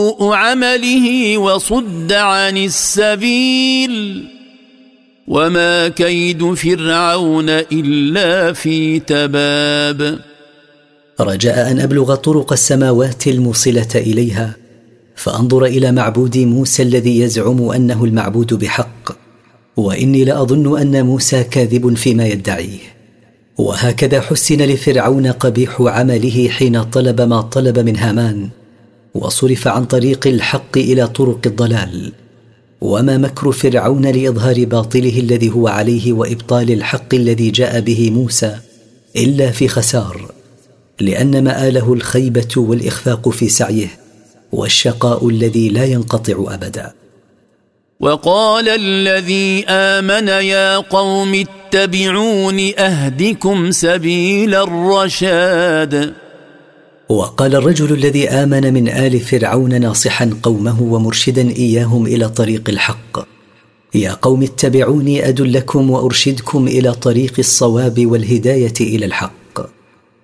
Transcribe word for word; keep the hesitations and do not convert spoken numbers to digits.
عمله وصد عن السبيل وما كيد فرعون إلا في تباب. رجاء أن أبلغ طرق السماوات الموصلة إليها فأنظر إلى معبود موسى الذي يزعم أنه المعبود بحق، وإني لأظن أن موسى كاذب فيما يدعيه. وهكذا حسن لفرعون قبيح عمله حين طلب ما طلب من هامان، وصرف عن طريق الحق إلى طرق الضلال. وما مكر فرعون لإظهار باطله الذي هو عليه وإبطال الحق الذي جاء به موسى إلا في خسار، لأن مآله الخيبة والإخفاق في سعيه والشقاء الذي لا ينقطع أبدا. وقال الذي آمن يا قوم اتبعون أهدكم سبيل الرشاد. وقال الرجل الذي آمن من آل فرعون ناصحا قومه ومرشدا إياهم إلى طريق الحق: يا قوم اتبعوني أدلكم وأرشدكم إلى طريق الصواب والهداية إلى الحق.